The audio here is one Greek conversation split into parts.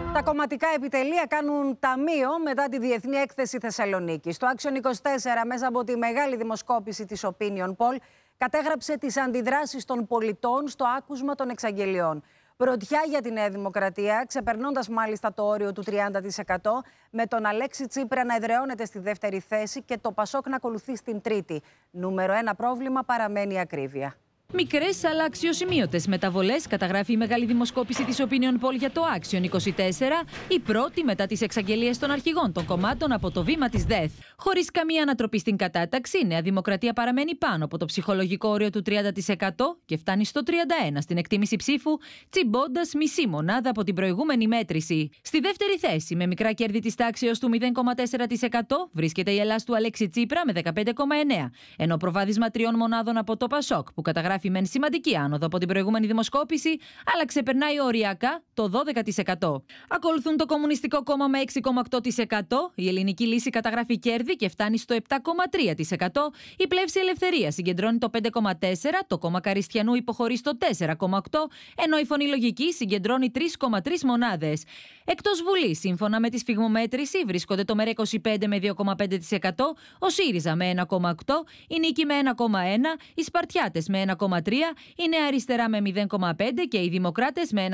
Τα κομματικά επιτελεία κάνουν ταμείο μετά τη Διεθνή Έκθεση Θεσσαλονίκης. Το Action 24, μέσα από τη μεγάλη δημοσκόπηση της Opinion Poll, κατέγραψε τις αντιδράσεις των πολιτών στο άκουσμα των εξαγγελιών. Πρωτιά για τη Νέα Δημοκρατία, ξεπερνώντας μάλιστα το όριο του 30%, με τον Αλέξη Τσίπρα να εδραιώνεται στη δεύτερη θέση και το Πασόκ να ακολουθεί στην τρίτη. Νούμερο 1 πρόβλημα παραμένει η ακρίβεια. Μικρές αλλά αξιοσημείωτες μεταβολές καταγράφει η μεγάλη δημοσκόπηση της Opinion Poll για το Action 24, η πρώτη μετά τις εξαγγελίες των αρχηγών των κομμάτων από το βήμα της ΔΕΘ. Χωρίς καμία ανατροπή στην κατάταξη, η Νέα Δημοκρατία παραμένει πάνω από το ψυχολογικό όριο του 30% και φτάνει στο 31% στην εκτίμηση ψήφου, τσιμπώντας μισή μονάδα από την προηγούμενη μέτρηση. Στη δεύτερη θέση, με μικρά κέρδη της τάξεως του 0,4%, βρίσκεται η Ελλάς του Αλέξη Τσίπρα με 15,9%, ενώ προβάδισμα 3 μονάδων από το Πασόκ, που καταγράφει μεν σημαντική άνοδο από την προηγούμενη δημοσκόπηση, αλλά ξεπερνάει οριακά το 12%. Ακολουθούν το Κομμουνιστικό Κόμμα με 6,8%, η Ελληνική Λύση καταγράφει κέρδη και φτάνει στο 7,3%, η Πλεύση Ελευθερία συγκεντρώνει το 5,4%, το Κόμμα Καριστιανού υποχωρεί στο 4,8%, ενώ η Φωνή Λογική συγκεντρώνει 3,3 μονάδες. Εκτός Βουλής, σύμφωνα με τη σφιγμομέτρηση, βρίσκονται το ΜΕΡΑ25 με 2,5%, ο ΣΥΡΙΖΑ με 1,8%, η Νίκη με 1,1%, οι Σπαρτιάτες με 1,3%, η Νέα Αριστερά με 0,5% και οι Δημοκράτες με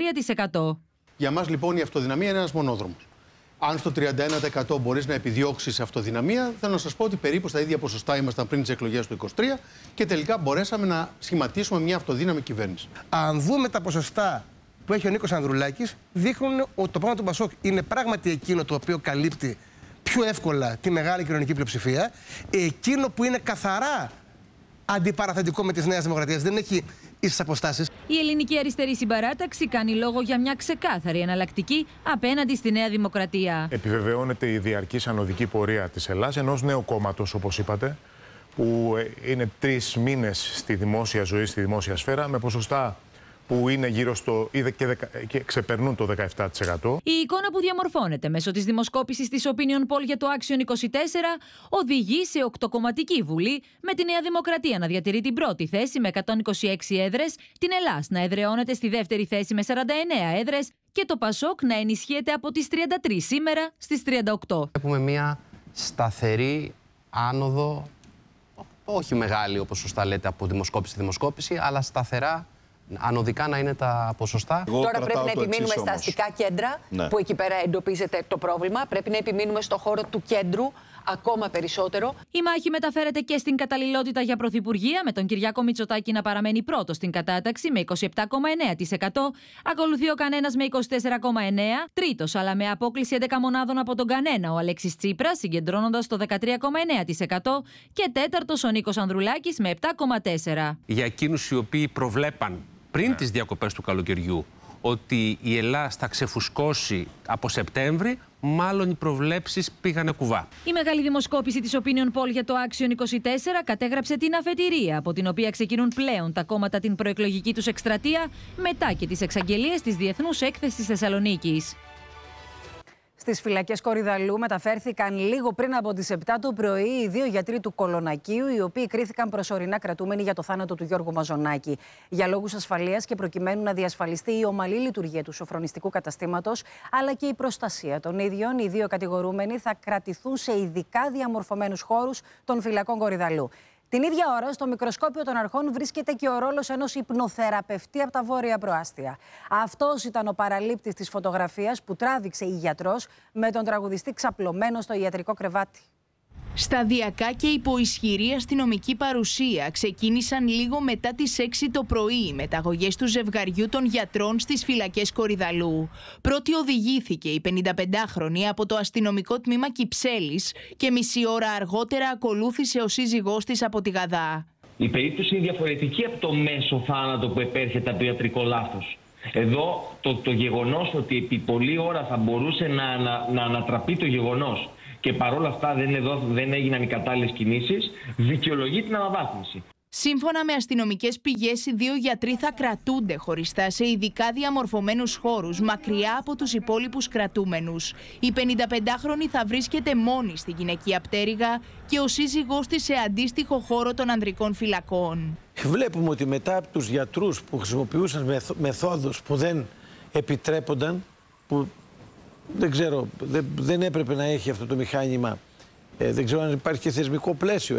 1,3%. Για μας λοιπόν η αυτοδυναμία είναι ένας μονόδρομος. Αν στο 31% μπορείς να επιδιώξεις αυτοδυναμία, θέλω να σας πω ότι περίπου στα ίδια ποσοστά ήμασταν πριν τις εκλογές του 23 και τελικά μπορέσαμε να σχηματίσουμε μια αυτοδύναμη κυβέρνηση. Αν δούμε τα ποσοστά που έχει ο Νίκος Ανδρουλάκης, δείχνουν ότι το πρόγραμμα του Πασόκ είναι πράγματι εκείνο το οποίο καλύπτει πιο εύκολα τη μεγάλη κοινωνική πλειοψηφία, εκείνο που είναι καθαρά αντιπαραθετικό με τις Νέες Δημοκρατίες, δεν έχει ίσες αποστάσεις. Η Ελληνική Αριστερή Συμπαράταξη κάνει λόγο για μια ξεκάθαρη εναλλακτική απέναντι στη Νέα Δημοκρατία. Επιβεβαιώνεται η διαρκής ανωδική πορεία της Ελλάς, ενός νέου κόμματος, όπως είπατε, που είναι 3 μήνες στη δημόσια ζωή, στη δημόσια σφαίρα, με ποσοστά που είναι γύρω στο και ξεπερνούν το 17%. Η εικόνα που διαμορφώνεται μέσω της δημοσκόπησης της Opinion Poll για το Action 24 οδηγεί σε 8κομματική Βουλή, με τη Νέα Δημοκρατία να διατηρεί την πρώτη θέση με 126 έδρες, την Ελλάς να εδραιώνεται στη δεύτερη θέση με 49 έδρες και το Πασόκ να ενισχύεται από τις 33 σήμερα στις 38. Έχουμε μια σταθερή άνοδο, όχι μεγάλη όπως σωστά λέτε από δημοσκόπηση σε δημοσκόπηση, αλλά σταθερά. Ανωδικά να είναι τα ποσοστά. Τώρα πρέπει να επιμείνουμε στα αστικά κέντρα, που εκεί πέρα εντοπίζεται το πρόβλημα. Πρέπει να επιμείνουμε στο χώρο του κέντρου ακόμα περισσότερο. Η μάχη μεταφέρεται και στην καταλληλότητα για πρωθυπουργία, με τον Κυριάκο Μητσοτάκη να παραμένει πρώτος στην κατάταξη με 27,9%. Ακολουθεί ο Κανένας με 24,9%. Τρίτος, αλλά με απόκλιση 11 μονάδων από τον Κανένα, ο Αλέξης Τσίπρας, συγκεντρώνοντας το 13,9%. Και τέταρτος, ο Νίκος Ανδρουλάκης με 7,4%. Για εκείνους οι οποίοι προβλέπαν πριν τις διακοπές του καλοκαιριού ότι η Ελλάδα θα ξεφουσκώσει από Σεπτέμβρη, μάλλον οι προβλέψεις πήγανε κουβά. Η μεγάλη δημοσκόπηση της Opinion Poll για το Action 24 κατέγραψε την αφετηρία από την οποία ξεκινούν πλέον τα κόμματα την προεκλογική τους εκστρατεία, μετά και τις εξαγγελίες της Διεθνούς Έκθεσης Θεσσαλονίκης. Στις φυλακές Κορυδαλλού μεταφέρθηκαν λίγο πριν από τις 7 το πρωί οι 2 γιατροί του Κολονακίου, οι οποίοι κρίθηκαν προσωρινά κρατούμενοι για το θάνατο του Γιώργου Μαζονάκη. Για λόγους ασφαλείας και προκειμένου να διασφαλιστεί η ομαλή λειτουργία του σοφρονιστικού καταστήματος, αλλά και η προστασία των ίδιων, οι 2 κατηγορούμενοι θα κρατηθούν σε ειδικά διαμορφωμένους χώρους των φυλακών Κορυδαλλού. Την ίδια ώρα, στο μικροσκόπιο των αρχών βρίσκεται και ο ρόλος ενός υπνοθεραπευτή από τα βόρεια προάστια. Αυτός ήταν ο παραλήπτης της φωτογραφίας που τράβηξε η γιατρός με τον τραγουδιστή ξαπλωμένο στο ιατρικό κρεβάτι. Σταδιακά και υπό ισχυρή αστυνομική παρουσία ξεκίνησαν λίγο μετά τις 6 το πρωί οι μεταγωγές του ζευγαριού των γιατρών στις φυλακές Κορυδαλλού. Πρώτη οδηγήθηκε η 55χρονη από το αστυνομικό τμήμα Κυψέλης και μισή ώρα αργότερα ακολούθησε ο σύζυγός της από τη Γαδά. Η περίπτωση είναι διαφορετική από το μέσο θάνατο που επέρχεται από το ιατρικό λάθος. Εδώ το γεγονός ότι επί πολλή ώρα θα μπορούσε να ανατραπεί το γεγονός και παρόλα αυτά δεν έγιναν οι κατάλληλες κινήσεις, δικαιολογεί την αναβάθμιση. Σύμφωνα με αστυνομικές πηγές, οι 2 γιατροί θα κρατούνται χωριστά σε ειδικά διαμορφωμένους χώρους, μακριά από τους υπόλοιπους κρατούμενους. Η 55χρονη θα βρίσκεται μόνη στη γυναικεία πτέρυγα και ο σύζυγός της σε αντίστοιχο χώρο των ανδρικών φυλακών. Βλέπουμε ότι μετά από τους γιατρούς που χρησιμοποιούσαν μεθόδους που δεν επιτρέπονταν, που Δεν ξέρω, δεν έπρεπε να έχει αυτό το μηχάνημα. Δεν ξέρω αν υπάρχει και θεσμικό πλαίσιο.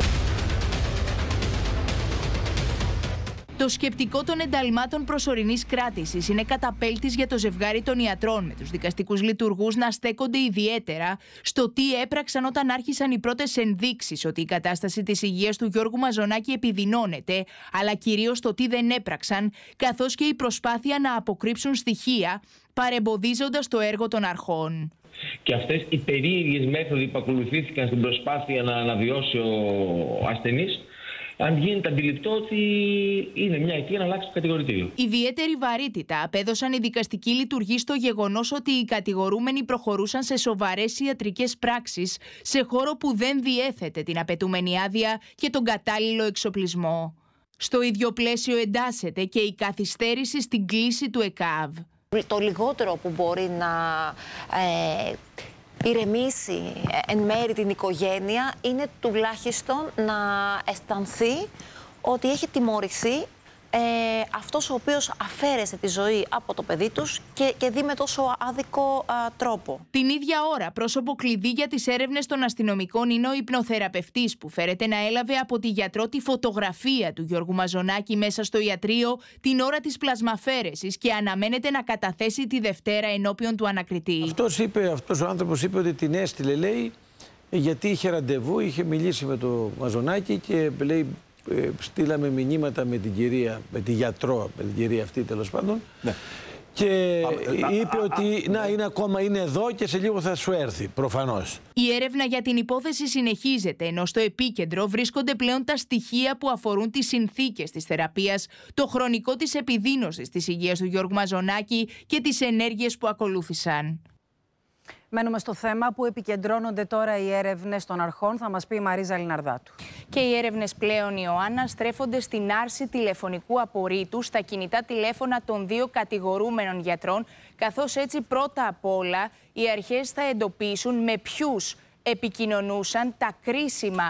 Το σκεπτικό των ενταλμάτων προσωρινής κράτησης είναι καταπέλτης για το ζευγάρι των ιατρών, με τους δικαστικούς λειτουργούς να στέκονται ιδιαίτερα στο τι έπραξαν όταν άρχισαν οι πρώτες ενδείξεις ότι η κατάσταση της υγείας του Γιώργου Μαζονάκη επιδεινώνεται, αλλά κυρίως το τι δεν έπραξαν, καθώς και η προσπάθεια να αποκρύψουν στοιχεία, παρεμποδίζοντας το έργο των αρχών. Και αυτές οι περίεργες μέθοδοι που ακολουθήθηκαν στην προσπάθεια να αναβιώσει ο ασθενής, αν γίνεται αντιληπτό ότι είναι μια αιτία να αλλάξει το κατηγορητήριο. Ιδιαίτερη βαρύτητα απέδωσαν οι δικαστικοί λειτουργοί στο γεγονός ότι οι κατηγορούμενοι προχωρούσαν σε σοβαρές ιατρικές πράξεις σε χώρο που δεν διέθετε την απαιτούμενη άδεια και τον κατάλληλο εξοπλισμό. Στο ίδιο πλαίσιο εντάσσεται και η καθυστέρηση στην κλίση του ΕΚΑΒ. Το λιγότερο που μπορεί να ηρεμήσει εν μέρη την οικογένεια είναι τουλάχιστον να αισθανθεί ότι έχει τιμωρηθεί αυτός ο οποίος αφαίρεσε τη ζωή από το παιδί τους και δει με τόσο άδικο τρόπο. Την ίδια ώρα, πρόσωπο κλειδί για τις έρευνες των αστυνομικών είναι ο υπνοθεραπευτής που φέρεται να έλαβε από τη γιατρό τη φωτογραφία του Γιώργου Μαζονάκη μέσα στο ιατρείο την ώρα της πλασμαφαίρεσης και αναμένεται να καταθέσει τη Δευτέρα ενώπιον του ανακριτή. Αυτός ο άνθρωπος είπε ότι την έστειλε, λέει, γιατί είχε ραντεβού, είχε μιλήσει με το Μαζονάκη και λέει, στείλαμε μηνύματα με την κυρία, με τη γιατρό, με την κυρία αυτή τέλος πάντων. Ναι. Και είπε ότι να είναι ακόμα, είναι εδώ και σε λίγο θα σου έρθει, προφανώς. Η έρευνα για την υπόθεση συνεχίζεται, ενώ στο επίκεντρο βρίσκονται πλέον τα στοιχεία που αφορούν τις συνθήκες της θεραπείας, το χρονικό της επιδείνωσης της υγείας του Γιώργου Μαζονάκη και τις ενέργειες που ακολούθησαν. Μένουμε στο θέμα που επικεντρώνονται τώρα οι έρευνες των αρχών. Θα μας πει η Μαρίζα Λιναρδάτου. Και οι έρευνες πλέον, Ιωάννα, στρέφονται στην άρση τηλεφωνικού απορρίτου στα κινητά τηλέφωνα των δύο κατηγορούμενων γιατρών, καθώς έτσι πρώτα απ' όλα οι αρχές θα εντοπίσουν με ποιους επικοινωνούσαν τα κρίσιμα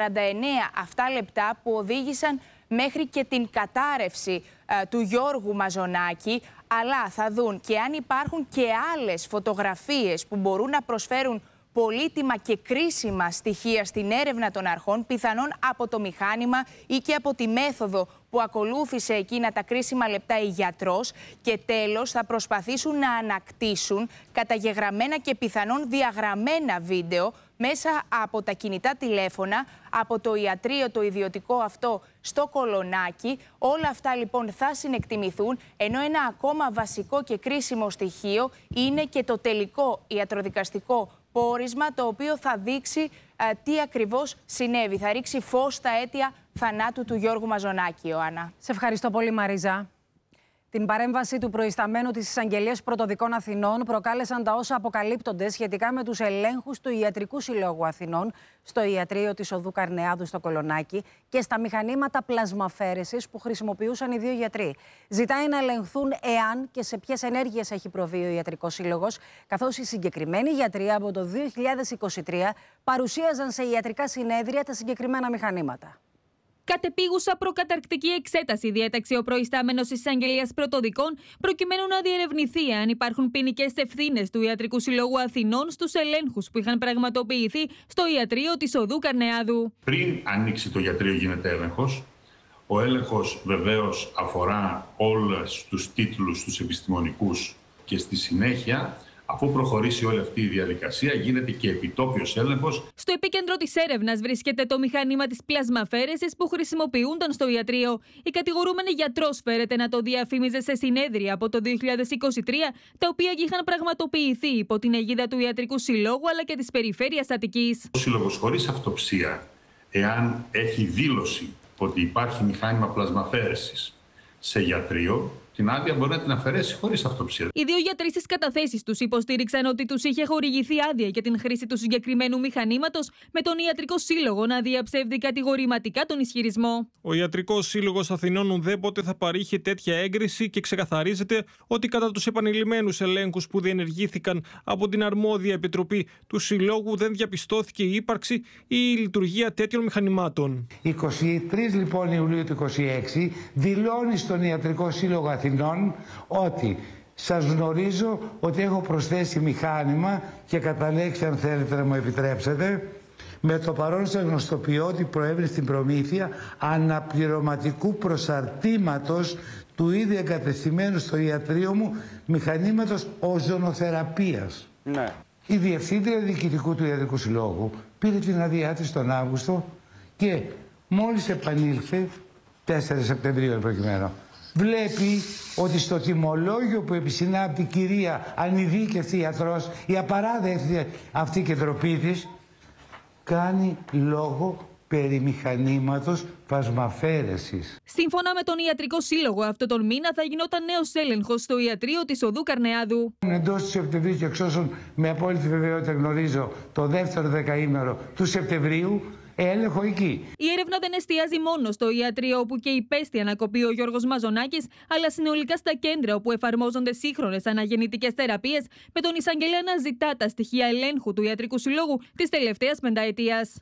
49 αυτά λεπτά που οδήγησαν μέχρι και την κατάρρευση του Γιώργου Μαζονάκη, αλλά θα δουν και αν υπάρχουν και άλλες φωτογραφίες που μπορούν να προσφέρουν πολύτιμα και κρίσιμα στοιχεία στην έρευνα των αρχών, πιθανόν από το μηχάνημα ή και από τη μέθοδο που ακολούθησε εκείνα τα κρίσιμα λεπτά η γιατρός, και τέλος θα προσπαθήσουν να ανακτήσουν καταγεγραμμένα και πιθανόν διαγραμμένα βίντεο μέσα από τα κινητά τηλέφωνα, από το ιατρείο το ιδιωτικό αυτό στο Κολονάκι. Όλα αυτά λοιπόν θα συνεκτιμηθούν, ενώ ένα ακόμα βασικό και κρίσιμο στοιχείο είναι και το τελικό ιατροδικαστικό πόρισμα, το οποίο θα δείξει τι ακριβώς συνέβη. Θα ρίξει φως στα αίτια θανάτου του Γιώργου Μαζονάκη, Ιωάννα. Σε ευχαριστώ πολύ, Μαρίζα. Την παρέμβαση του προϊσταμένου της Εισαγγελίας Πρωτοδικών Αθηνών προκάλεσαν τα όσα αποκαλύπτονται σχετικά με τους ελέγχους του Ιατρικού Συλλόγου Αθηνών στο ιατρείο της Οδού Καρνεάδου στο Κολονάκι και στα μηχανήματα πλασμαφαίρεσης που χρησιμοποιούσαν οι δύο γιατροί. Ζητάει να ελεγχθούν εάν και σε ποιες ενέργειες έχει προβεί ο Ιατρικός Σύλλογος, καθώς οι συγκεκριμένοι γιατροί από το 2023 παρουσίαζαν σε ιατρικά συνέδρια τα συγκεκριμένα μηχανήματα. Κατεπίγουσα προκαταρκτική εξέταση διέταξε ο προϊστάμενος της Εισαγγελίας Πρωτοδικών, προκειμένου να διερευνηθεί αν υπάρχουν ποινικές ευθύνες του Ιατρικού Συλλόγου Αθηνών στους ελέγχους που είχαν πραγματοποιηθεί στο ιατρείο της Οδού Καρνεάδου. Πριν ανοίξει το ιατρείο γίνεται έλεγχος. Ο έλεγχος βεβαίως αφορά όλους τους τίτλους, τους επιστημονικούς, και στη συνέχεια, αφού προχωρήσει όλη αυτή η διαδικασία, γίνεται και επιτόπιος έλεγχος. Στο επίκεντρο της έρευνας βρίσκεται το μηχάνημα της πλασμαφαίρεσης που χρησιμοποιούνταν στο ιατρείο. Η κατηγορούμενη γιατρός φέρεται να το διαφήμιζε σε συνέδρια από το 2023, τα οποία είχαν πραγματοποιηθεί υπό την αιγίδα του Ιατρικού Συλλόγου αλλά και της Περιφέρειας Αττικής. Ο Σύλλογος χωρίς αυτοψία, εάν έχει δήλωση ότι υπάρχει μηχάνημα πλασμαφαίρεσης σε ιατρείο, την άδεια μπορεί να την αφαιρέσει χωρίς αυτοψία. Οι δύο γιατροί στις καταθέσεις τους υποστήριξαν ότι τους είχε χορηγηθεί άδεια για την χρήση του συγκεκριμένου μηχανήματος, με τον Ιατρικό Σύλλογο να διαψεύδει κατηγορηματικά τον ισχυρισμό. Ο Ιατρικός Σύλλογος Αθηνών ουδέποτε θα παρήχε τέτοια έγκριση και ξεκαθαρίζεται ότι κατά τους επανειλημμένους ελέγχους που διενεργήθηκαν από την αρμόδια επιτροπή του Συλλόγου δεν διαπιστώθηκε η ύπαρξη ή η λειτουργία τέτοιων μηχανημάτων. 23 λοιπόν Ιουλίου του 2026 δηλώνει στον Ιατρικό Σύλλογο Αθηνών ότι Σας γνωρίζω ότι έχω προσθέσει μηχάνημα και κατά λέξη, αν θέλετε να μου επιτρέψετε, με το παρόν σας γνωστοποιώ ότι προέβη στην προμήθεια αναπληρωματικού προσαρτήματος του ήδη εγκατεστημένου στο ιατρείο μου μηχανήματος οζονοθεραπείας. Ναι. Η Διευθύντρια Διοικητικού του Ιατρικού Συλλόγου πήρε την άδειά της τον Αύγουστο και μόλις επανήλθε, 4 Σεπτεμβρίου προκειμένου, βλέπει ότι στο τιμολόγιο που επισυνάπτει η κυρία ανειδίκευτη ιατρός, η απαράδεκτη αυτή και ντροπή της, κάνει λόγο περί μηχανήματος φασμαφέρεσης. Σύμφωνα με τον Ιατρικό Σύλλογο, αυτό τον μήνα θα γινόταν νέος έλεγχος στο ιατρείο της Οδού Καρνεάδου. Εντός του Σεπτεμβρίου και εξ όσων με απόλυτη βεβαιότητα γνωρίζω το δεύτερο δεκαήμερο του Σεπτεμβρίου, έλεγχο εκεί. Η έρευνα δεν εστιάζει μόνο στο ιατρείο όπου και υπέστη ανακοπή ο Γιώργος Μαζονάκης, αλλά συνολικά στα κέντρα όπου εφαρμόζονται σύγχρονες αναγεννητικές θεραπείες, με τον εισαγγελέα να ζητά τα στοιχεία ελέγχου του Ιατρικού Συλλόγου της τελευταίας πενταετίας.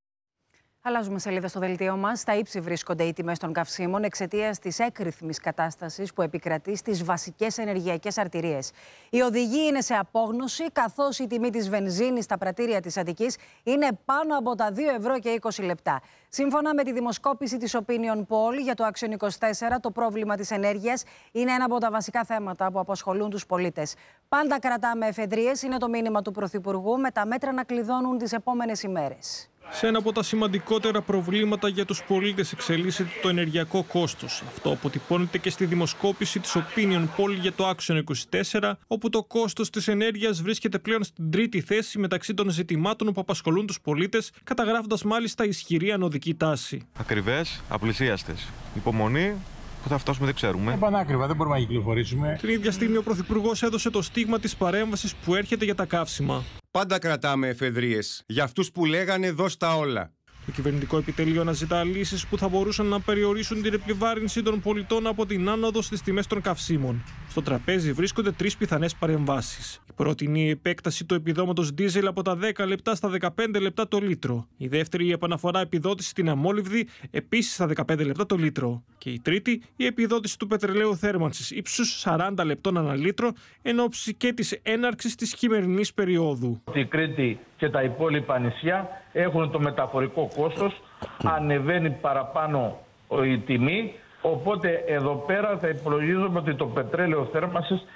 Αλλάζουμε σελίδα στο δελτίο μας. Στα ύψη βρίσκονται οι τιμές των καυσίμων εξαιτίας της έκρηθμης κατάστασης που επικρατεί στις βασικές ενεργειακές αρτηρίες. Οι οδηγοί είναι σε απόγνωση, καθώς η τιμή της βενζίνης στα πρατήρια της Αττικής είναι πάνω από τα 2 ευρώ και 20 λεπτά. Σύμφωνα με τη δημοσκόπηση της Opinion Poll για το Action 24, το πρόβλημα της ενέργειας είναι ένα από τα βασικά θέματα που απασχολούν τους πολίτες. Πάντα κρατάμε εφεδρίες, είναι το μήνυμα του Πρωθυπουργού, με τα μέτρα να κλειδώνουν τις επόμενες ημέρες. Σε ένα από τα σημαντικότερα προβλήματα για τους πολίτες εξελίσσεται το ενεργειακό κόστος. Αυτό αποτυπώνεται και στη δημοσκόπηση της Opinion Poll για το Action 24, όπου το κόστος της ενέργειας βρίσκεται πλέον στην τρίτη θέση μεταξύ των ζητημάτων που απασχολούν τους πολίτες, καταγράφοντας μάλιστα ισχυρή ανωδική τάση. Ακριβές, απλησίαστες. Υπομονή. Πού θα φτάσουμε δεν ξέρουμε. Πανάκριβα, δεν μπορούμε να κυκλοφορήσουμε. Την ίδια στιγμή ο Πρωθυπουργός έδωσε το στίγμα της παρέμβασης που έρχεται για τα καύσιμα. Πάντα κρατάμε εφεδρίες. Για αυτούς που λέγανε δώσ' τα όλα. Το κυβερνητικό επιτελείο αναζητά λύσεις που θα μπορούσαν να περιορίσουν την επιβάρυνση των πολιτών από την άνοδο στις τιμές των καυσίμων. Στο τραπέζι βρίσκονται 3 πιθανές παρεμβάσεις. Η πρώτη είναι η επέκταση του επιδόματος ντίζελ από τα 10 λεπτά στα 15 λεπτά το λίτρο. Η δεύτερη, η επαναφορά επιδότηση στην αμόλυβδη, επίσης στα 15 λεπτά το λίτρο. Και η τρίτη, η επιδότηση του πετρελαίου θέρμανσης ύψους 40 λεπτών ανά λίτρο, εν ώψη και της έναρξης της χειμερινής περίοδου. Η Κρήτη και τα υπόλοιπα νησιά έχουν το μεταφορικό κόστος, ανεβαίνει παραπάνω η τιμή, οπότε εδώ πέρα θα υπολογίζουμε ότι το πετρέλαιο θέρμανσης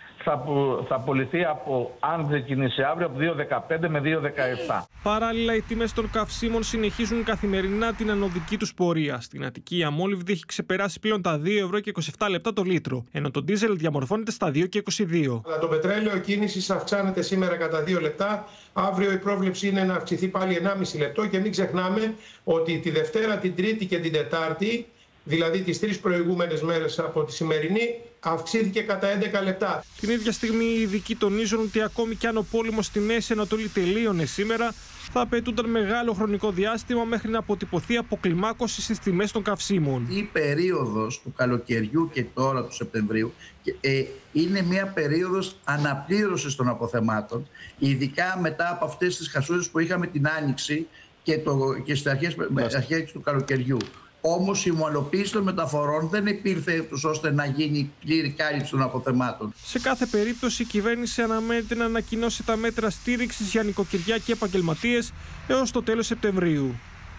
θα πωληθεί από, αν ξεκινήσει αύριο, από 2,15 με 2,17. Παράλληλα, οι τιμές των καυσίμων συνεχίζουν καθημερινά την ανωδική τους πορεία. Στην Αττική η αμόλυβδη έχει ξεπεράσει πλέον τα 2 ευρώ και 27 λεπτά το λίτρο, ενώ το ντίζελ διαμορφώνεται στα 2 και 22. Το πετρέλαιο κίνησης αυξάνεται σήμερα κατά 2 λεπτά. Αύριο η πρόβλεψη είναι να αυξηθεί πάλι 1,5 λεπτό και μην ξεχνάμε ότι τη Δευτέρα, την Τρίτη και την Τετάρτη, δηλαδή τις 3 προηγούμενες μέρες από τη σημερινή, αυξήθηκε κατά 11 λεπτά. Την ίδια στιγμή οι ειδικοί τονίζουν ότι ακόμη κι αν ο πόλεμος στη Μέση Ανατολή τελείωνε σήμερα, θα απαιτούνταν μεγάλο χρονικό διάστημα μέχρι να αποτυπωθεί αποκλιμάκωση στις τιμές των καυσίμων. Η περίοδος του καλοκαιριού και τώρα του Σεπτεμβρίου είναι μια περίοδος αναπλήρωσης των αποθεμάτων, ειδικά μετά από αυτές τις χασούδες που είχαμε την Άνοιξη και στις αρχές του καλοκαιριού. Όμως η ομαλοποίηση των μεταφορών δεν υπήρθε ώστε να γίνει πλήρη κάλυψη των αποθεμάτων. Σε κάθε περίπτωση η κυβέρνηση αναμένεται να ανακοινώσει τα μέτρα στήριξης για νοικοκυριά και επαγγελματίες έως το τέλος Σεπτεμβρίου.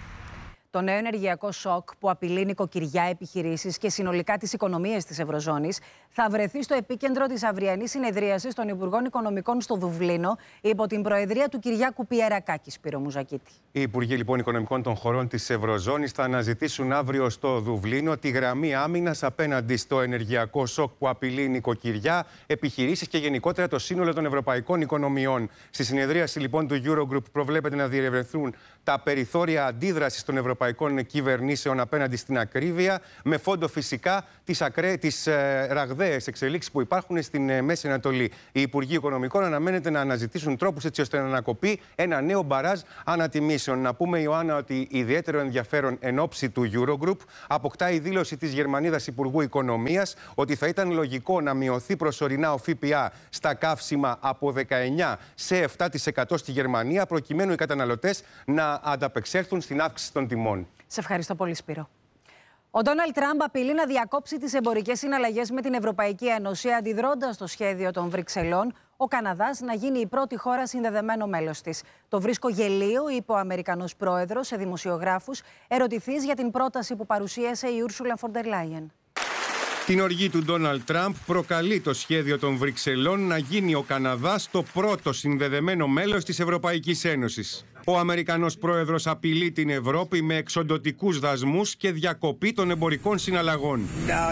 Το νέο ενεργειακό σοκ που απειλεί νοικοκυριά, επιχειρήσεις και συνολικά τις οικονομίες της Ευρωζώνης θα βρεθεί στο επίκεντρο της αυριανής συνεδρίασης των Υπουργών Οικονομικών στο Δουβλίνο υπό την προεδρία του Κυριάκου Πιερακάκη. Σπύρο Μουζακίτη. Οι Υπουργοί λοιπόν Οικονομικών των χωρών της Ευρωζώνης θα αναζητήσουν αύριο στο Δουβλίνο τη γραμμή άμυνας απέναντι στο ενεργειακό σοκ που απειλεί νοικοκυριά, επιχειρήσεις και γενικότερα το σύνολο των ευρωπαϊκών οικονομιών. Στη συνεδρίαση λοιπόν του Eurogroup προβλέπεται να διερευνηθούν τα περιθώρια αντίδρασης των ευρωπαϊκών κυβερνήσεων απέναντι στην ακρίβεια, με φόντο φυσικά τις ραγδαίες εξελίξεις που υπάρχουν στην Μέση Ανατολή. Οι Υπουργοί Οικονομικών αναμένεται να αναζητήσουν τρόπους έτσι ώστε να ανακοπεί ένα νέο μπαράζ ανατιμήσεων. Να πούμε, Ιωάννα, ότι ιδιαίτερο ενδιαφέρον εν ώψη του Eurogroup αποκτά η δήλωση της Γερμανίδας Υπουργού Οικονομίας ότι θα ήταν λογικό να μειωθεί προσωρινά ο ΦΠΑ στα καύσιμα από 19% σε 7% στη Γερμανία, προκειμένου οι καταναλωτές να ανταπεξέλθουν στην αύξηση των τιμών. Σε ευχαριστώ πολύ, Σπύρο. Ο Ντόναλντ Τραμπ απειλεί να διακόψει τις εμπορικές συναλλαγές με την Ευρωπαϊκή Ένωση, αντιδρώντας στο σχέδιο των Βρυξελών ο Καναδάς να γίνει η πρώτη χώρα συνδεδεμένο μέλος της. Το βρίσκω γελίο, είπε ο Αμερικανός πρόεδρος σε δημοσιογράφους, ερωτηθείς για την πρόταση που παρουσίασε η Ούρσουλα φον ντερ Λάιεν. Την οργή του Ντόναλντ Τραμπ προκαλεί το σχέδιο των Βρυξελών να γίνει ο Καναδάς το πρώτο συνδεδεμένο μέλος της Ευρωπαϊκής Ένωσης. Ο Αμερικανός πρόεδρος απειλεί την Ευρώπη με εξοντωτικούς δασμούς και διακοπή των εμπορικών συναλλαγών.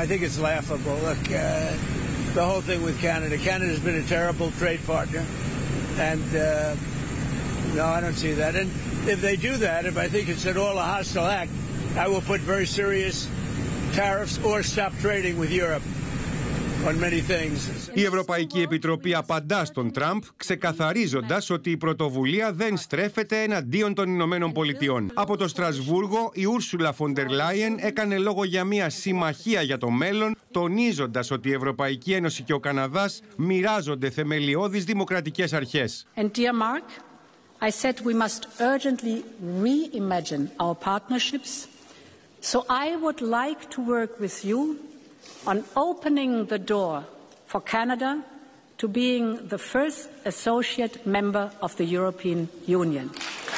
The whole thing with Canada. Canada's been a terrible trade partner, and no, I don't see that. And if they do that, if I think it's at all a hostile act, I will put very serious tariffs or stop trading with Europe on many things. Η Ευρωπαϊκή Επιτροπή απαντά στον Τραμπ, ξεκαθαρίζοντας ότι η πρωτοβουλία δεν στρέφεται εναντίον των Ηνωμένων Πολιτειών. Από το Στρασβούργο, η Ούρσουλα φον ντερ Λάιεν έκανε λόγο για μια συμμαχία για το μέλλον, τονίζοντας ότι η Ευρωπαϊκή Ένωση και ο Καναδάς μοιράζονται θεμελιώδεις δημοκρατικές αρχές. And dear Mark, I said we must urgently reimagine our partnerships. So I would like to work with you on opening the door for Canada to being the first associate member of the European Union.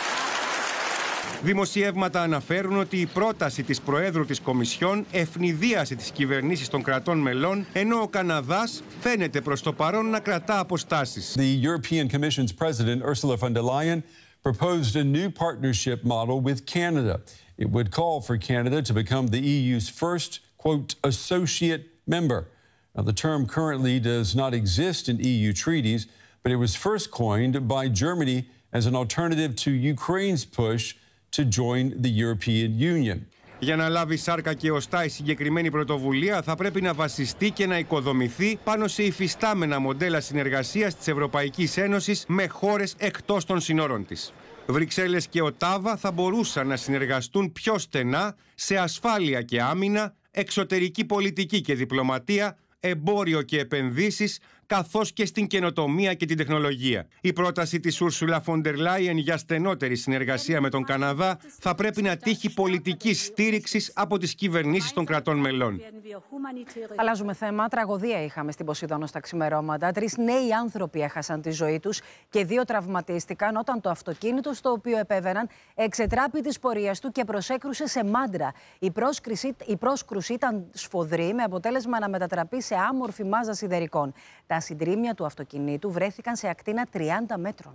Δημοσιεύματα αναφέρουν ότι η πρόταση της Προέδρου της Κομισιόν ευνηδίασε τις κυβερνήσεις των κρατών μελών, ενώ ο Καναδάς φαίνεται προς το παρόν να κρατά αποστάσεις. The European Commission's President, Ursula von der Leyen, proposed a new partnership model with Canada. It would call for Canada to become the EU's first, quote, associate member. Now, the term currently does not exist in EU treaties, but it was first coined by Germany as an alternative to Ukraine's push to join the European Union. Για να λάβει σάρκα και οστά η συγκεκριμένη πρωτοβουλία θα πρέπει να βασιστεί και να οικοδομηθεί πάνω σε υφιστάμενα μοντέλα συνεργασίας της Ευρωπαϊκής Ένωσης με χώρες εκτός των συνόρων της. Βρυξέλλες και Οτάβα θα μπορούσαν να συνεργαστούν πιο στενά σε ασφάλεια και άμυνα, εξωτερική πολιτική και διπλωματία, εμπόριο και επενδύσεις, καθώς και στην καινοτομία και την τεχνολογία. Η πρόταση της Ούρσουλα φον ντερ Λάιεν για στενότερη συνεργασία με τον Καναδά θα πρέπει να τύχει πολιτικής στήριξης από τις κυβερνήσεις των κρατών μελών. Αλλάζουμε θέμα. Τραγωδία είχαμε στην Ποσειδόνο στα ξημερώματα. 3 νέοι άνθρωποι έχασαν τη ζωή τους και 2 τραυματίστηκαν όταν το αυτοκίνητο στο οποίο επέβαιναν εξετράπη της πορείας του και προσέκρουσε σε μάντρα. Η πρόσκρουση ήταν σφοδρή, με αποτέλεσμα να μετατραπεί σε άμορφη μάζα σιδερικών. Τα συντρίμμια του αυτοκινήτου βρέθηκαν σε ακτίνα 30 μέτρων.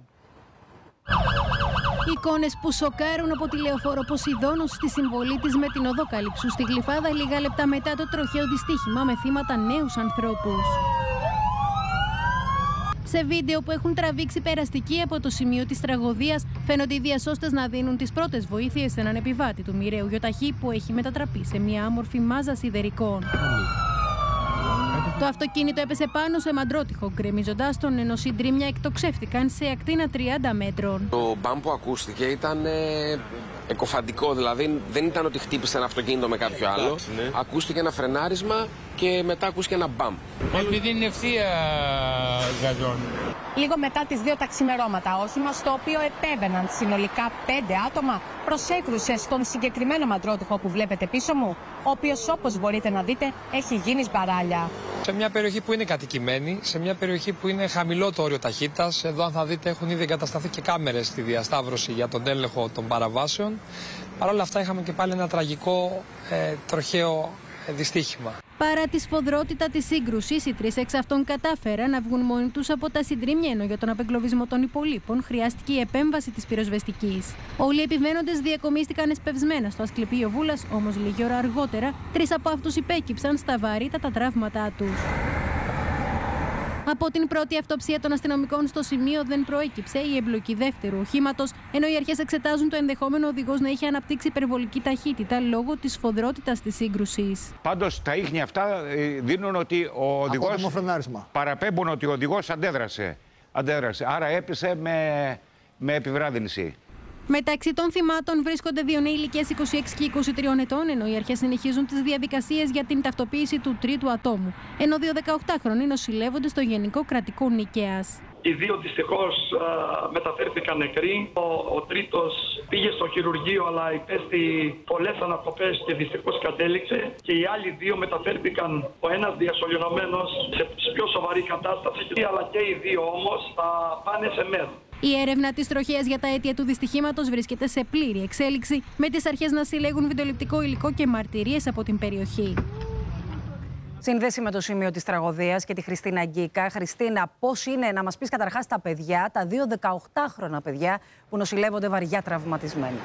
Εικόνες που σοκάρουν από τη λεωφόρο Ποσειδώνος στη συμβολή της με την οδό Καλύψου στη Γλυφάδα λίγα λεπτά μετά το τροχαίο δυστύχημα με θύματα νέους ανθρώπους. Σε βίντεο που έχουν τραβήξει περαστικοί από το σημείο της τραγωδίας, φαίνονται οι διασώστες να δίνουν τις πρώτες βοήθειες σε έναν επιβάτη του μοιραίου γιοταχή που έχει μετατραπεί σε μια άμορφη μάζα σιδερικών. Το αυτοκίνητο έπεσε πάνω σε μαντρότυχο, γκρεμίζοντας τον, ενώ συντρίμμια εκτοξεύτηκαν σε ακτίνα 30 μέτρων. Το μπαμ που ακούστηκε ήταν εκοφαντικό, δηλαδή δεν ήταν ότι χτύπησε ένα αυτοκίνητο με κάποιο άλλο. Ναι. Ακούστηκε ένα φρενάρισμα και μετά ακούστηκε ένα μπαμ. Επειδή είναι ευθεία γαζόν. Λίγο μετά τις 2 τα ξημερώματα, όχημα στο οποίο επέβαιναν συνολικά 5 άτομα προσέκρουσε στον συγκεκριμένο μαντρότυχο που βλέπετε πίσω μου, ο οποίος, όπως μπορείτε να δείτε, έχει γίνει σπαράλια. Σε μια περιοχή που είναι κατοικημένη, σε μια περιοχή που είναι χαμηλό το όριο ταχύτητας, εδώ αν θα δείτε έχουν ήδη εγκατασταθεί και κάμερες στη διασταύρωση για τον έλεγχο των παραβάσεων. Παρ' όλα αυτά είχαμε και πάλι ένα τραγικό τροχαίο δυστύχημα. Παρά τη σφοδρότητα της σύγκρουσης, οι 3 εξ αυτών κατάφεραν να βγουν μόνοι τους από τα συντρίμμια, ενώ για τον απεγκλωβισμό των υπολείπων χρειάστηκε η επέμβαση της πυροσβεστικής. Όλοι οι επιβαίνοντες διακομίστηκαν εσπευσμένα στο Ασκληπείο Βούλας, όμως λίγη ώρα αργότερα 3 από αυτούς υπέκυψαν στα βαρύτατα τραύματά τους. Από την πρώτη αυτοψία των αστυνομικών στο σημείο δεν προέκυψε η εμπλοκή δεύτερου οχήματος, ενώ οι αρχές εξετάζουν το ενδεχόμενο ο οδηγός να είχε αναπτύξει υπερβολική ταχύτητα λόγω της σφοδρότητας της σύγκρουσης. Πάντως τα ίχνη αυτά δίνουν ότι ο οδηγός, παραπέμπουν ότι ο οδηγός αντέδρασε. Άρα έπεσε με επιβράδυνση. Μεταξύ των θυμάτων βρίσκονται 2 νέοι ηλικίας 26 και 23 ετών, ενώ οι αρχές συνεχίζουν τις διαδικασίες για την ταυτοποίηση του τρίτου ατόμου, ενώ 2 18χρονοι νοσηλεύονται στο Γενικό Κρατικό Νίκαιας. Οι δύο δυστυχώς μεταφέρθηκαν νεκροί. Ο τρίτος πήγε στο χειρουργείο, αλλά υπέστη πολλές ανακοπές και δυστυχώς κατέληξε. Και οι άλλοι δύο μεταφέρθηκαν, ο ένας διασωληνωμένος σε πιο σοβαρή κατάσταση, αλλά και οι δύο όμως θα πάνε σε ΜΕΔ. Η έρευνα της τροχέας για τα αίτια του δυστυχήματος βρίσκεται σε πλήρη εξέλιξη, με τις αρχές να συλλέγουν βιντεοληπτικό υλικό και μαρτυρίες από την περιοχή. Σύνδεση με το σημείο της τραγωδίας και τη Χριστίνα Γκίκα. Χριστίνα, πώς είναι να μας πεις καταρχάς τα παιδιά, τα δύο 18χρονα παιδιά που νοσηλεύονται βαριά τραυματισμένα?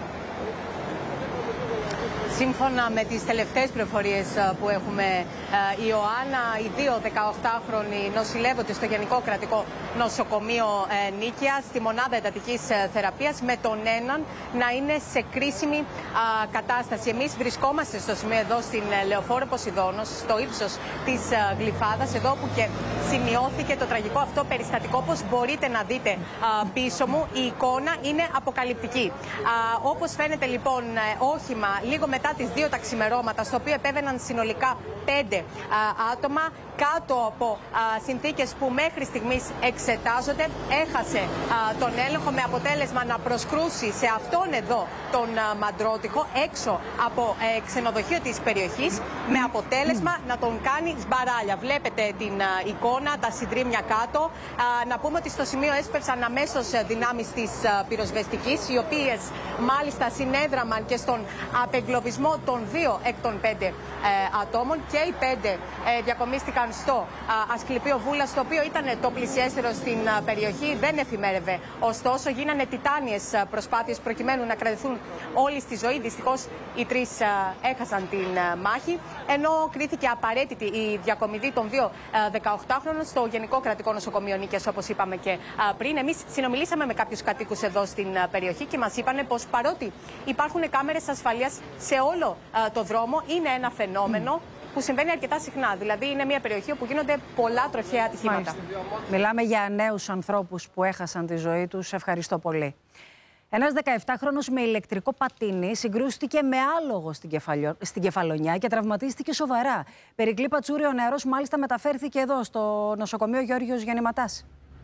Σύμφωνα με τις τελευταίες πληροφορίες που έχουμε, η Ιωάννα, οι δύο 18χρονοι νοσηλεύονται στο Γενικό Κρατικό Νοσοκομείο Νίκαια, στη μονάδα εντατικής θεραπείας, με τον έναν να είναι σε κρίσιμη κατάσταση. Εμείς βρισκόμαστε στο σημείο εδώ στην Λεωφόρο Ποσειδώνος, στο ύψος της Γλυφάδας, εδώ που και σημειώθηκε το τραγικό αυτό περιστατικό. Όπως μπορείτε να δείτε πίσω μου, η εικόνα είναι αποκαλυπτική. Όπως φαίνεται λοιπόν, όχημα λίγο μετά τις 2 τα ξημερώματα, στο οποίο επέβαιναν συνολικά 5 άτομα, κάτω από συνθήκες που μέχρι στιγμής εξετάζονται, έχασε τον έλεγχο, με αποτέλεσμα να προσκρούσει σε αυτόν εδώ τον μαντρότυχο έξω από ξενοδοχείο της περιοχής, με αποτέλεσμα να τον κάνει σμπαράλια. Βλέπετε την εικόνα, τα συντρίμμια κάτω. Να πούμε ότι στο σημείο έσπευσαν αμέσως δυνάμεις της πυροσβεστικής, οι οποίες μάλιστα συνέδραμαν και στον απεγκλωβισμό των 2 εκ των 5 ατόμων, και οι 5 διακομίστηκαν στο Ασκληπείο Βούλας, το οποίο ήταν το πλησιέστερο στην περιοχή. Δεν εφημέρευε. Ωστόσο, γίνανε τιτάνιες προσπάθειες προκειμένου να κρατηθούν όλοι στη ζωή. Δυστυχώς, οι 3 έχασαν την μάχη, ενώ κρίθηκε απαραίτητη η διακομιδή των 2 18χρονων στο Γενικό Κρατικό Νοσοκομείο Νίκαιας, όπως είπαμε και πριν. Εμείς συνομιλήσαμε με κάποιους κατοίκους εδώ στην περιοχή και μας είπανε πως παρότι υπάρχουν κάμερες ασφαλείας σε όλο το δρόμο, είναι ένα φαινόμενο που συμβαίνει αρκετά συχνά. Δηλαδή, είναι μια περιοχή όπου γίνονται πολλά τροχαία ατυχήματα. Μιλάμε για νέους ανθρώπους που έχασαν τη ζωή τους. Ευχαριστώ πολύ. Ένας 17χρονος με ηλεκτρικό πατίνι συγκρούστηκε με άλογο στην Κεφαλονιά και τραυματίστηκε σοβαρά. Περικλή Πατσούρη, ο νεαρός μάλιστα μεταφέρθηκε εδώ στο νοσοκομείο Γιώργος Γιαννηματάς.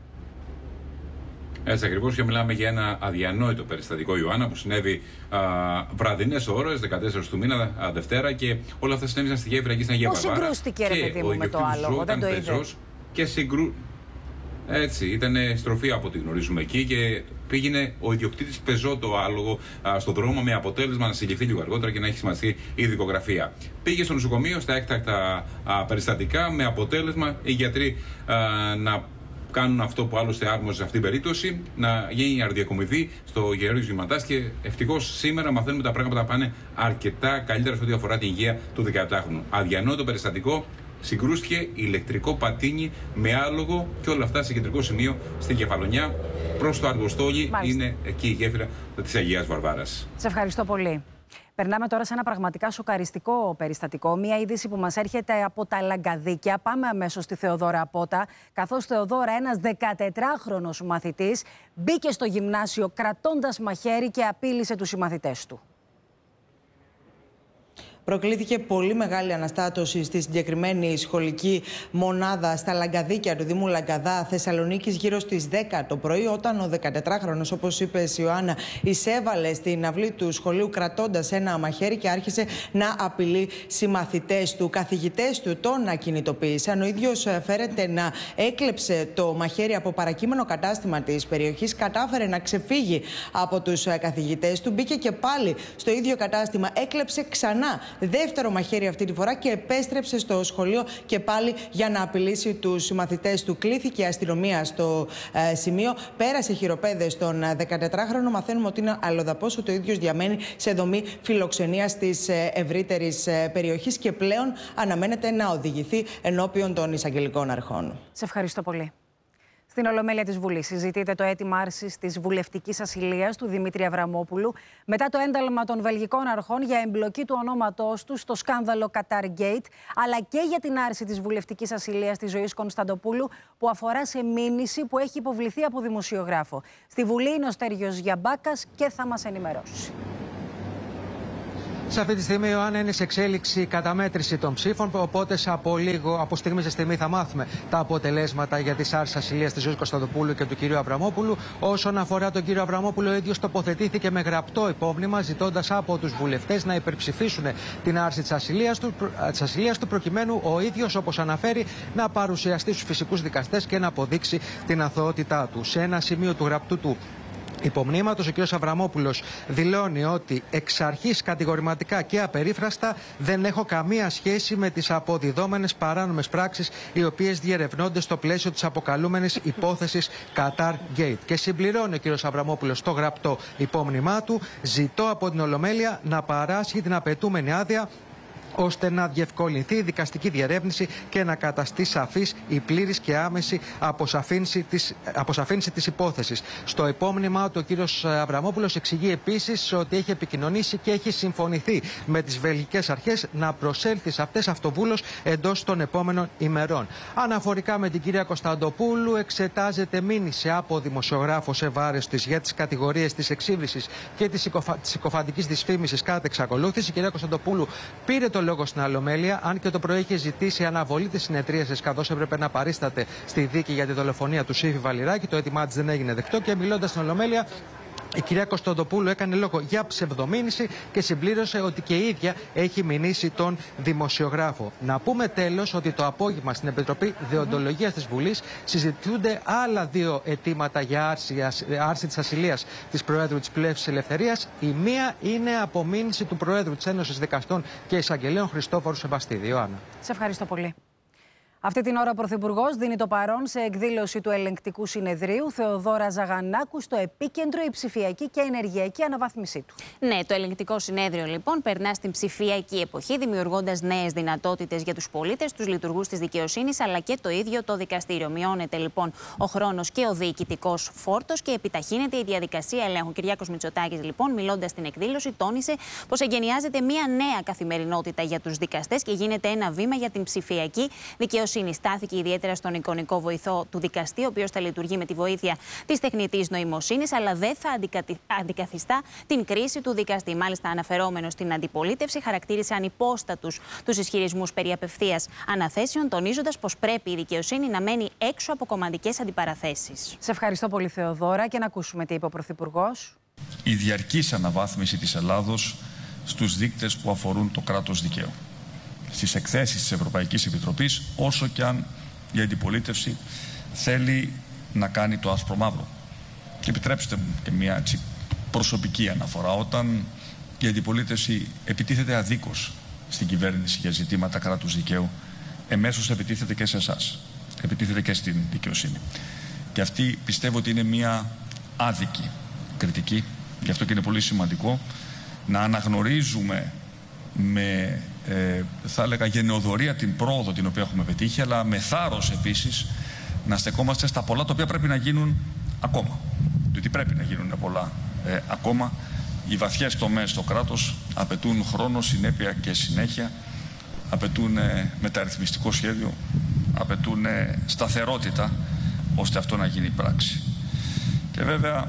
Έτσι ακριβώς, και μιλάμε για ένα αδιανόητο περιστατικό, Ιωάννα, που συνέβη βραδινές ώρες, 14 του μήνα, Δευτέρα, και όλα αυτά συνέβησαν στη γέφυρα εκεί στην Αγία Βαρβάρα. Πώς συγκρούστηκε, ρε παιδί μου, με το άλογο? Δεν το είδε. Και Έτσι, ήταν στροφή από ό,τι γνωρίζουμε εκεί, και πήγαινε ο ιδιοκτήτης πεζό το άλογο στον δρόμο, με αποτέλεσμα να συλληφθεί λίγο αργότερα και να έχει σημαντική η δικογραφία. Πήγε στο νοσοκομείο στα έκτακτα περιστατικά, με αποτέλεσμα οι γιατροί να κάνουν αυτό που άλλωστε άρμοζε σε αυτήν την περίπτωση, να γίνει αρδιακομιδή στο Γεώργιος Γιαννηματάς, και ευτυχώς σήμερα μαθαίνουμε τα πράγματα πάνε αρκετά καλύτερα σε ό,τι αφορά την υγεία του 17χρονου. Αδιανόητο περιστατικό, συγκρούστηκε ηλεκτρικό πατίνι με άλογο, και όλα αυτά σε κεντρικό σημείο στην Κεφαλονιά, προς το Αργοστόλι. Είναι εκεί η γέφυρα της Αγίας Βαρβάρας. Σε ευχαριστώ πολύ. Περνάμε τώρα σε ένα πραγματικά σοκαριστικό περιστατικό. Μια είδηση που μας έρχεται από τα Λαγκαδίκια. Πάμε αμέσως στη Θεοδόρα Απότα. Καθώς Θεοδόρα, ένας 14χρονος μαθητής, μπήκε στο γυμνάσιο κρατώντας μαχαίρι και απείλησε τους συμμαθητές του. Προκλήθηκε πολύ μεγάλη αναστάτωση στη συγκεκριμένη σχολική μονάδα στα Λαγκαδίκια του Δήμου Λαγκαδά Θεσσαλονίκης γύρω στις 10 το πρωί, όταν ο 14χρονος, όπως είπες, Ιωάννα, εισέβαλε στην αυλή του σχολείου κρατώντας ένα μαχαίρι και άρχισε να απειλεί συμμαθητές του. Καθηγητές του τον ακινητοποίησαν. Ο ίδιος φέρεται να έκλεψε το μαχαίρι από παρακείμενο κατάστημα της περιοχής, κατάφερε να ξεφύγει από τους καθηγητές του, μπήκε και πάλι στο ίδιο κατάστημα, έκλεψε ξανά δεύτερο μαχαίρι αυτή τη φορά και επέστρεψε στο σχολείο και πάλι για να απειλήσει τους συμμαθητές του. Κλήθηκε η αστυνομία στο σημείο, πέρασε χειροπέδες στον 14χρονο. Μαθαίνουμε ότι είναι αλλοδαπός, ότι ο ίδιος διαμένει σε δομή φιλοξενίας της ευρύτερης περιοχής και πλέον αναμένεται να οδηγηθεί ενώπιον των εισαγγελικών αρχών. Σε ευχαριστώ πολύ. Στην Ολομέλεια της Βουλής συζητείται το αίτημα άρσης της βουλευτικής ασυλίας του Δημήτρη Αβραμόπουλου μετά το ένταλμα των βελγικών αρχών για εμπλοκή του ονόματός του στο σκάνδαλο Qatar Gate, αλλά και για την άρση της βουλευτικής ασυλίας της Ζωής Κωνσταντοπούλου, που αφορά σε μήνυση που έχει υποβληθεί από δημοσιογράφο. Στη Βουλή είναι ο Στέργιος Γιαμπάκας και θα μας ενημερώσει. Σε αυτή τη στιγμή, Ιωάννα, είναι σε εξέλιξη η καταμέτρηση των ψήφων. Οπότε από στιγμή σε στιγμή θα μάθουμε τα αποτελέσματα για τις άρσεις ασυλίας της Ζωής Κωνσταντοπούλου και του κυρίου Αβραμόπουλου. Όσον αφορά τον κύριο Αβραμόπουλο, ο ίδιος τοποθετήθηκε με γραπτό υπόμνημα, ζητώντας από τους βουλευτές να υπερψηφίσουν την άρση της ασυλίας του, προκειμένου ο ίδιος, όπως αναφέρει, να παρουσιαστεί στους φυσικούς δικαστές και να αποδείξει την αθωότητά του. Σε ένα σημείο του γραπτού του υπομνήματος, ο κ. Αβραμόπουλος δηλώνει ότι εξ αρχής κατηγορηματικά και απερίφραστα δεν έχω καμία σχέση με τις αποδιδόμενες παράνομες πράξεις οι οποίες διερευνώνται στο πλαίσιο της αποκαλούμενης υπόθεσης Qatar Gate. Και συμπληρώνει ο κ. Αβραμόπουλος το γραπτό υπόμνημά του: ζητώ από την Ολομέλεια να παράσχει την απαιτούμενη άδεια ώστε να διευκολυνθεί η δικαστική διερεύνηση και να καταστεί σαφής η πλήρης και άμεση αποσαφήνιση της υπόθεσης. Στο υπόμνημά του, ο κύριος Αβραμόπουλος εξηγεί επίσης ότι έχει επικοινωνήσει και έχει συμφωνηθεί με τις βελγικές αρχές να προσέλθει σε αυτές αυτοβούλως εντός των επόμενων ημερών. Αναφορικά με την κυρία Κωνσταντοπούλου, εξετάζεται μήνυση από δημοσιογράφο σε βάρος της για τις κατηγορίες της εξύβρισης και της συκοφαντικής δυσφήμισης κατά εξακολούθηση. Η κυρία Κωνσταντοπούλου πήρε το λόγο στην Ολομέλεια, αν και το πρωί είχε ζητήσει αναβολή της συνεδρίασης, καθώς έπρεπε να παρίσταται στη δίκη για τη δολοφονία του Σύφη Βαλιράκη. Το αίτημά της δεν έγινε δεκτό και μιλώντας στην Ολομέλεια, η κυρία Κωνσταντοπούλου έκανε λόγο για ψευδομήνυση και συμπλήρωσε ότι και η ίδια έχει μηνύσει τον δημοσιογράφο. Να πούμε τέλος ότι το απόγευμα στην Επιτροπή Δεοντολογίας της Βουλής συζητούνται άλλα δύο αιτήματα για άρση της ασυλίας της Προέδρου της Πλεύσης Ελευθερίας. Η μία είναι απομήνυση του Προέδρου της Ένωσης Δικαστών και Εισαγγελέων Χριστόφορου Σεβαστίδη. Ιωάννα. Σε ευχαριστώ πολύ. Αυτή την ώρα ο Πρωθυπουργός δίνει το παρόν σε εκδήλωση του Ελεγκτικού Συνεδρίου Θεοδώρα Ζαγανάκου στο επίκεντρο η ψηφιακή και ενεργειακή αναβάθμισή του. Ναι, το Ελεγκτικό Συνέδριο λοιπόν περνά στην ψηφιακή εποχή, δημιουργώντας νέες δυνατότητες για τους πολίτες, τους λειτουργούς της δικαιοσύνης αλλά και το ίδιο το δικαστήριο. Μειώνεται λοιπόν ο χρόνος και ο διοικητικός φόρτος και επιταχύνεται η διαδικασία ελέγχου. Κυριάκος Μητσοτάκης, λοιπόν, μιλώντας στην εκδήλωση, τόνισε πως εγκαινιάζεται μια νέα καθημερινότητα για τους δικαστές και γίνεται ένα βήμα για την ψηφιακή δικαιοσύνη. Στάθηκε ιδιαίτερα στον εικονικό βοηθό του δικαστή, ο οποίος θα λειτουργεί με τη βοήθεια της τεχνητής νοημοσύνης, αλλά δεν θα αντικαθιστά την κρίση του δικαστή. Μάλιστα, αναφερόμενος στην αντιπολίτευση, χαρακτήρισε ανυπόστατους τους ισχυρισμούς περί απευθείας αναθέσεων, τονίζοντας πως πρέπει η δικαιοσύνη να μένει έξω από κομματικές αντιπαραθέσεις. Σε ευχαριστώ πολύ, Θεοδώρα, και να ακούσουμε τι είπε ο Πρωθυπουργός. Η διαρκής αναβάθμιση της Ελλάδος στους δείκτες που αφορούν το κράτος δικαίου. Στις εκθέσεις της Ευρωπαϊκής Επιτροπής, όσο και αν η αντιπολίτευση θέλει να κάνει το άσπρο μαύρο. Και επιτρέψτε μου και μια προσωπική αναφορά. Όταν η αντιπολίτευση επιτίθεται αδίκως στην κυβέρνηση για ζητήματα κράτους δικαίου, εμέσως επιτίθεται και σε εσάς. Επιτίθεται και στην δικαιοσύνη. Και αυτή πιστεύω ότι είναι μια άδικη κριτική. Γι' αυτό και είναι πολύ σημαντικό να αναγνωρίζουμε με θα έλεγα γενναιοδωρία την πρόοδο την οποία έχουμε πετύχει, αλλά με θάρρος επίσης να στεκόμαστε στα πολλά τα οποία πρέπει να γίνουν ακόμα. Διότι πρέπει να γίνουν πολλά ακόμα. Οι βαθιές τομές στο κράτος απαιτούν χρόνο, συνέπεια και συνέχεια, απαιτούν μεταρρυθμιστικό σχέδιο, απαιτούν σταθερότητα ώστε αυτό να γίνει πράξη. Και βέβαια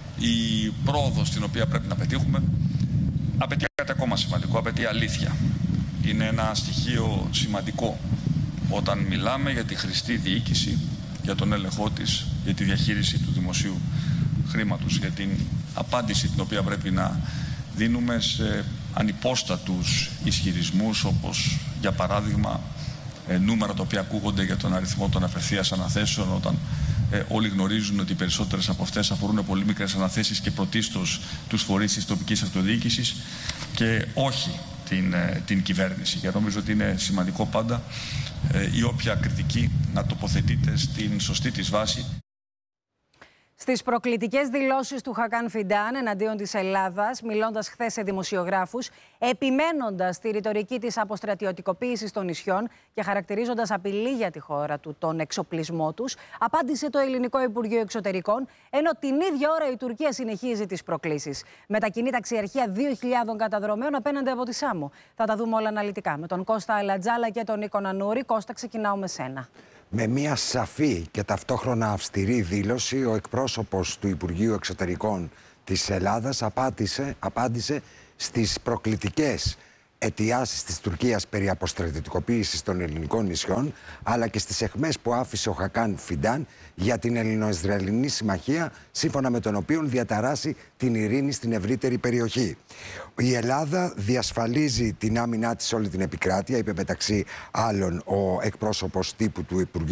η πρόοδος την οποία πρέπει να πετύχουμε απαιτεί κάτι ακόμα σημαντικό, απαιτεί αλήθεια. Είναι ένα στοιχείο σημαντικό όταν μιλάμε για τη χρηστή διοίκηση, για τον έλεγχό της, για τη διαχείριση του δημοσίου χρήματος, για την απάντηση την οποία πρέπει να δίνουμε σε ανυπόστατους ισχυρισμούς, όπως για παράδειγμα νούμερα τα οποία ακούγονται για τον αριθμό των απευθείας αναθέσεων, όταν όλοι γνωρίζουν ότι οι περισσότερες από αυτές αφορούν πολύ μικρές αναθέσεις και πρωτίστως τους φορείς της τοπικής αυτοδιοίκησης και όχι την κυβέρνηση. Και νομίζω ότι είναι σημαντικό πάντα η όποια κριτική να τοποθετείται στην σωστή της βάση. Στις προκλητικές δηλώσεις του Χακάν Φιντάν εναντίον της Ελλάδας, μιλώντας χθες σε δημοσιογράφους, επιμένοντας τη ρητορική της αποστρατιωτικοποίησης των νησιών και χαρακτηρίζοντας απειλή για τη χώρα του τον εξοπλισμό τους, απάντησε το Ελληνικό Υπουργείο Εξωτερικών, ενώ την ίδια ώρα η Τουρκία συνεχίζει τις προκλήσεις. Μετακινεί ταξιαρχία 2.000 καταδρομέων απέναντι από τη Σάμο. Θα τα δούμε όλα αναλυτικά με τον Κώστα Αλατζάλα και τον Νίκο Νανούρη. Κώστα, ξεκινάω με σένα. Με μια σαφή και ταυτόχρονα αυστηρή δήλωση, ο εκπρόσωπος του Υπουργείου Εξωτερικών της Ελλάδας απάντησε στις προκλητικές αιτιάσεις της Τουρκίας περί αποστρατιωτικοποίησης των ελληνικών νησιών, αλλά και στις αιχμές που άφησε ο Χακάν Φιντάν για την Ελληνο-Ισραηλινή συμμαχία, σύμφωνα με τον οποίο διαταράσει την ειρήνη στην ευρύτερη περιοχή. Η Ελλάδα διασφαλίζει την άμυνά της σε όλη την επικράτεια, είπε μεταξύ άλλων ο εκπρόσωπος τύπου του Υπουργείου